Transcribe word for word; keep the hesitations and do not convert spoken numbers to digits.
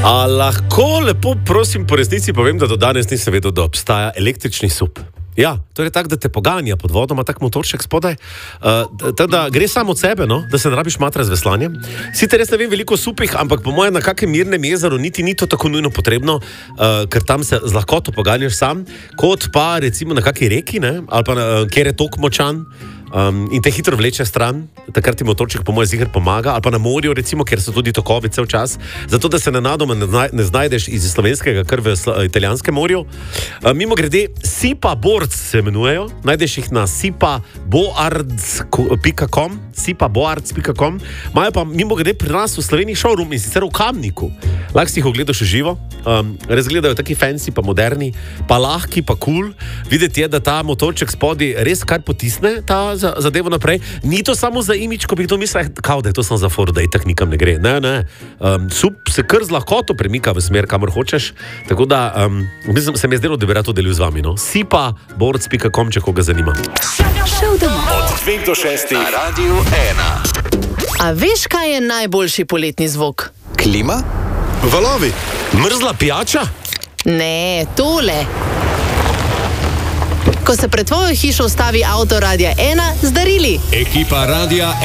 A lahko lepo prosim po resnici povem, da do danes nisem vedel, da obstaja električni sup. Ja, to je tako, da te poganja pod vodom, tak motorček spodaj, uh, tako da gre samo od sebe, no? Da se ne rabiš matra z veslanjem. Sicer res ne vem veliko o supih, ampak po mojem na kakem mirnem jezeru niti ni to tako nujno potrebno, uh, ker tam se z lahkoto poganjaš sam, kot pa recimo na kaki reki, ne? Ali pa uh, kjer je tok močan. Um, in te hitro vleče stran, takrat ti motorček po mojem ziher pomaga, ali pa na morju recimo, ker so tudi tokovi cel čas, zato da se nenadoma ne, ne znajdeš iz slovenskega kar v italijanskem morju. Uh, mimo grede, Sipa Boards se imenujejo, najdeš jih na sipa boards pika com, sipa boards pika com, imajo pa mimo grede pri nas v Sloveniji showroom in sicer v Kamniku. Lahko si jih ogledaš v živo, um, res gledajo taki fancy, pa moderni, pa lahki, pa cool. Videti je, da ta motorček spodi res kar potisne, ta zadevo naprej. Ni to samo za imič, ko bi kdo mislil, kao, da je to samo za for, da itak nikam ne gre. Ne, ne. Um, sup se kar z lahkoto premika v smer, kamor hočeš. Tako da, um, mislim, se mi je zdelo, da bi rad to delil z vami. No? sipa boards pika com, če koga zanima. Od dveh do šestih na Radiu ena. A veš, kaj je najboljši poletni zvok? Klima? Valovi? Mrzla pijača? Ne, tole. Ko se pred tvojo hišo ustavi avto Radia ena z darili. Ekipa Radia